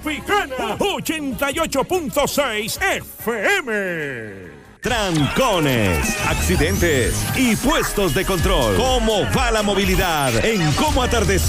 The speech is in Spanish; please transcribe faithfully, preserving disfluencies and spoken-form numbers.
Tropicana ochenta y ocho punto seis F M. Trancones, accidentes y puestos de control. ¿Cómo va la movilidad en Cómo Atardecer?